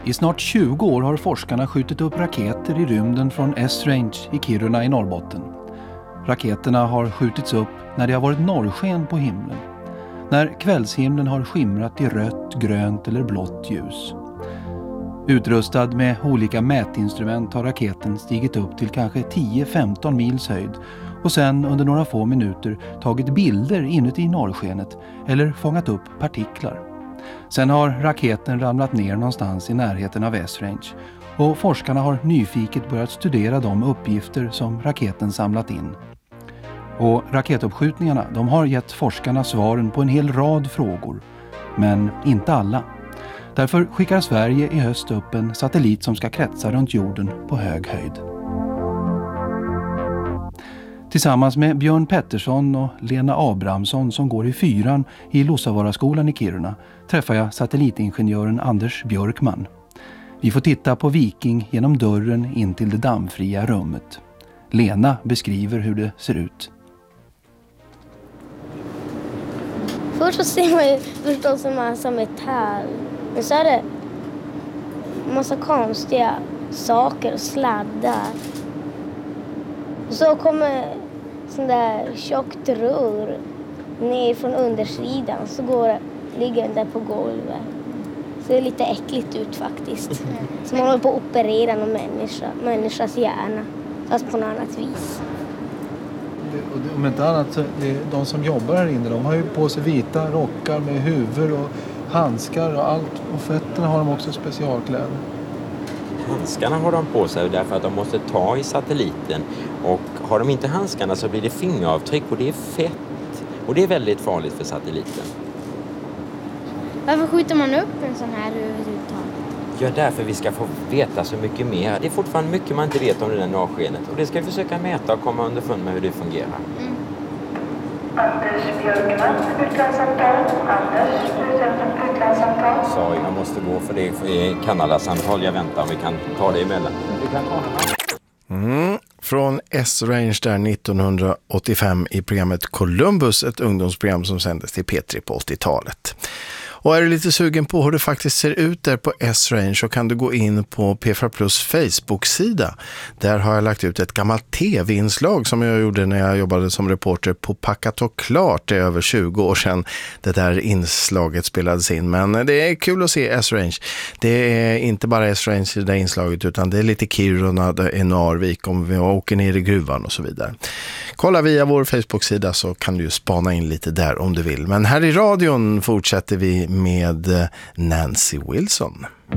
I snart 20 år har forskarna skjutit upp raketer i rymden från S-Range i Kiruna i Norrbotten. Raketerna har skjutits upp när det har varit norrsken på himlen. När kvällshimlen har skimrat i rött, grönt eller blått ljus. Utrustad med olika mätinstrument har raketen stigit upp till kanske 10-15 mils höjd och sen under några få minuter tagit bilder inuti norrskenet eller fångat upp partiklar. Sen har raketen ramlat ner någonstans i närheten av S-Range och forskarna har nyfiket börjat studera de uppgifter som raketen samlat in. Och raketuppskjutningarna, de har gett forskarna svaren på en hel rad frågor, men inte alla. Därför skickar Sverige i höst upp en satellit som ska kretsa runt jorden på hög höjd. Tillsammans med Björn Pettersson och Lena Abrahamsson som går i 4:an i Lussavaaraskolan i Kiruna träffar jag satellitingenjören Anders Björkman. Vi får titta på Viking genom dörren in till det dammfria rummet. Lena beskriver hur det ser ut. Först så ser man ju förstås en massa metall. Men så är det en massa konstiga saker och sladdar. Och så kommer sån där tjockt rör ner från undersidan. Så ligger den där på golvet. Så det är lite äckligt ut faktiskt. Så man håller på att operera någon människas hjärna. Fast på något annat vis. Om inte annat så de som jobbar här inne, de har ju på sig vita rockar med huvud och handskar och allt. Och fötterna har de också specialkläder. Handskarna har de på sig därför att de måste ta i satelliten. Och har de inte handskarna så blir det fingeravtryck och det är fett. Och det är väldigt farligt för satelliten. Varför skjuter man upp en sån här överhuvudtaget? Ja, därför vi ska få veta så mycket mer. Det är fortfarande mycket man inte vet om det där norrskenet. Och det ska vi försöka mäta och komma underfund med hur det fungerar. Anders Björkman, utlandssamtal. Anders, utlandssamtal. Så jag måste gå för det är Kanadasamtal. Jag väntar om vi kan ta det emellan. Vi kan ta det. Från S-Range där 1985 i programmet Columbus, ett ungdomsprogram som sändes till P3 på 80-talet. Och är du lite sugen på hur det faktiskt ser ut där på S-Range så kan du gå in på P4 Plus Facebook-sida. Där har jag lagt ut ett gammalt tv-inslag som jag gjorde när jag jobbade som reporter på Packat och Klart. Det är över 20 år sedan det där inslaget spelades in. Men det är kul att se S-Range. Det är inte bara S-Range i det där inslaget utan det är lite Kiruna, det är Narvik om vi åker ner i gruvan och så vidare. Kolla via vår Facebook-sida så kan du ju spana in lite där om du vill. Men här i radion fortsätter vi med Nancy Wilson.